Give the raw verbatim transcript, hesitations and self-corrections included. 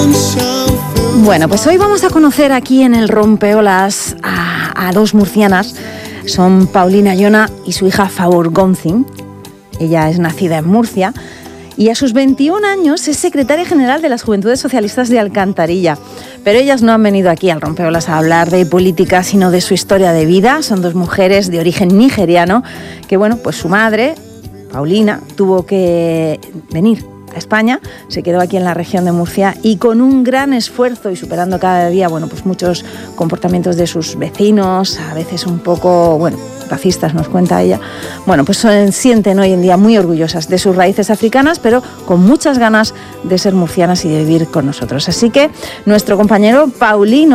Bueno, pues hoy vamos a conocer aquí en el Rompeolas a, a dos murcianas. Son Paulina Ayona y su hija Faur Gonzin. Ella es nacida en Murcia y a sus veintiún años es secretaria general de las Juventudes Socialistas de Alcantarilla. Pero ellas no han venido aquí al Rompeolas a hablar de política, sino de su historia de vida. Son dos mujeres de origen nigeriano que, bueno, pues su madre, Paulina, tuvo que venir a España, se quedó aquí en la región de Murcia y con un gran esfuerzo y superando cada día, bueno, pues muchos comportamientos de sus vecinos, a veces un poco, bueno, racistas, nos cuenta ella, bueno, pues se sienten hoy en día muy orgullosas de sus raíces africanas, pero con muchas ganas de ser murcianas y de vivir con nosotros. Así que nuestro compañero Paulino